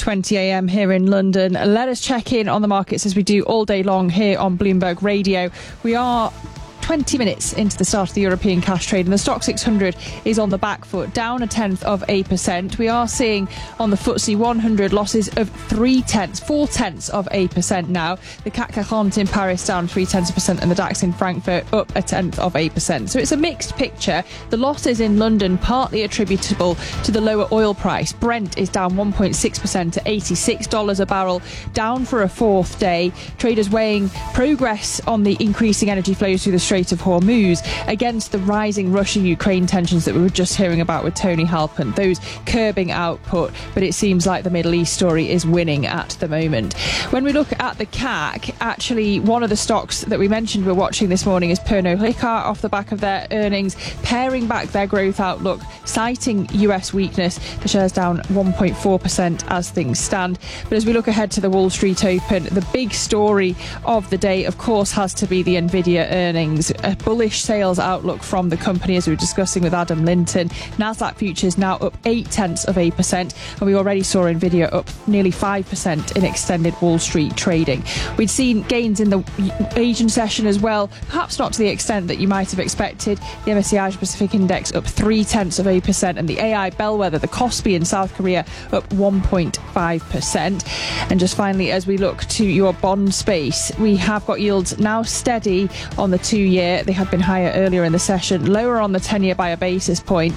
8:20 a.m. here in London. Let us check in on the markets as we do all day long here on Bloomberg Radio. We are 20 minutes into the start of the European cash trade, and the Stock 600 is on the back foot, down 0.1%. We are seeing on the FTSE 100 losses of 0.4% now. The CAC 40 in Paris down 0.3%, and the DAX in Frankfurt up 0.1%. So it's a mixed picture. The losses in London partly attributable to the lower oil price. Brent is down 1.6% to $86 a barrel, down for a fourth day. Traders weighing progress on the increasing energy flows through the Strait of Hormuz against the rising Russia-Ukraine tensions that we were just hearing about with Tony Halpern, those curbing output, but it seems like the Middle East story is winning at the moment. When we look at the CAC, actually one of the stocks that we mentioned we're watching this morning is Pernod Ricard off the back of their earnings, paring back their growth outlook, citing US weakness. The share's down 1.4% as things stand. But as we look ahead to the Wall Street Open, the big story of the day, of course, has to be the Nvidia earnings. A bullish sales outlook from the company, as we were discussing with Adam Linton. Nasdaq futures now up 0.8%, and we already saw Nvidia up nearly 5% in extended Wall Street trading. We'd seen gains in the Asian session as well, perhaps not to the extent that you might have expected. The MSCI Asia Pacific Index up 0.3%, and the AI bellwether, the Kospi in South Korea, up 1.5%. And just finally, as we look to your bond space, we have got yields now steady on the 2-year. They had been higher earlier in the session, lower on the 10-year by a basis point,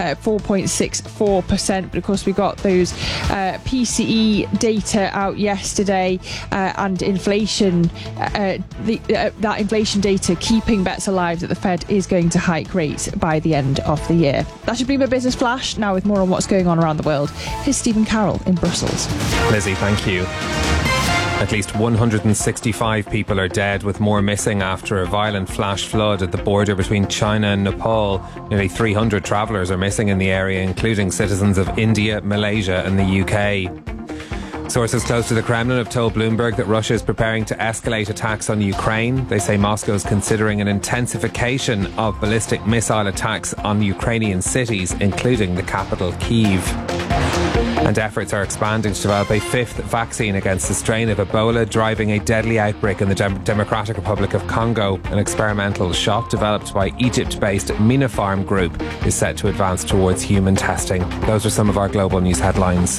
4.64%. But of course, we got those PCE data out yesterday, and inflation, that inflation data keeping bets alive that the Fed is going to hike rates by the end of the year. That should be my business flash. Now with more on what's going on around the world, here's Stephen Carroll in Brussels. Lizzie, thank you. At least 165 people are dead, with more missing after a violent flash flood at the border between China and Nepal. Nearly 300 travellers are missing in the area, including citizens of India, Malaysia and the UK. Sources close to the Kremlin have told Bloomberg that Russia is preparing to escalate attacks on Ukraine. They say Moscow is considering an intensification of ballistic missile attacks on Ukrainian cities, including the capital, Kyiv. And efforts are expanding to develop a fifth vaccine against the strain of Ebola, driving a deadly outbreak in the Democratic Republic of Congo. An experimental shot developed by Egypt-based Minapharm Group is set to advance towards human testing. Those are some of our global news headlines.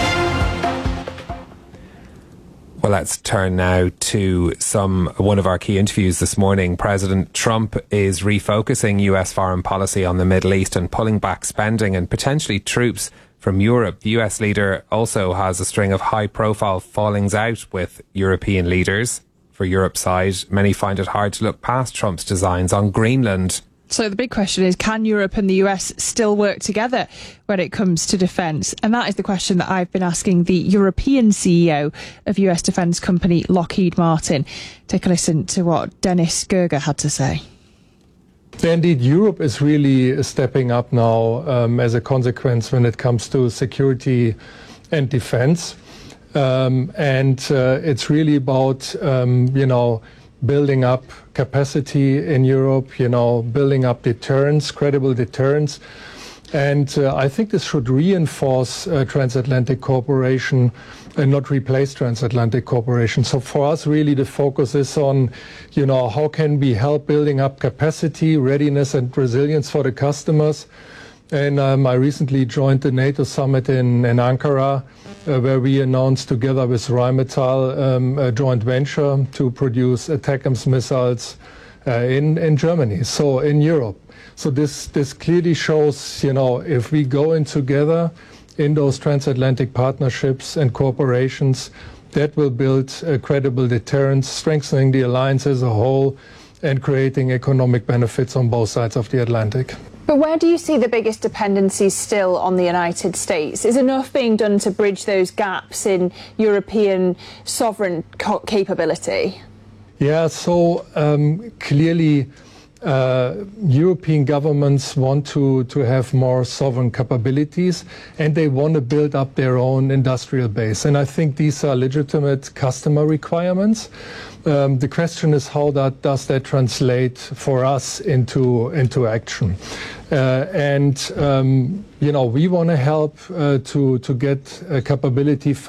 Well, let's turn now to one of our key interviews this morning. President Trump is refocusing US foreign policy on the Middle East and pulling back spending and potentially troops from Europe. The US leader also has a string of high-profile fallings out with European leaders. For Europe's side, many find it hard to look past Trump's designs on Greenland. So the big question is, can Europe and the US still work together when it comes to defence? And that is the question that I've been asking the European CEO of US defence company Lockheed Martin. Take a listen to what Dennis Gerger had to say. Indeed, Europe is really stepping up now as a consequence when it comes to security and defence. It's really about, building up capacity in Europe, building up deterrence, credible deterrence. And I think this should reinforce transatlantic cooperation and not replace transatlantic cooperation. So for us, really, the focus is on, how can we help building up capacity, readiness and resilience for the customers. And I recently joined the NATO summit in Ankara, where we announced together with Rheinmetall a joint venture to produce ATACMS missiles in Germany, so in Europe. So this clearly shows, if we go in together in those transatlantic partnerships and cooperations, that will build a credible deterrence, strengthening the alliance as a whole and creating economic benefits on both sides of the Atlantic. But where do you see the biggest dependencies still on the United States? Is enough being done to bridge those gaps in European sovereign capability? Yeah, so clearly European governments want to have more sovereign capabilities, and they want to build up their own industrial base. And I think these are legitimate customer requirements. The question is, how does that translate for us into action? We want to help to get capability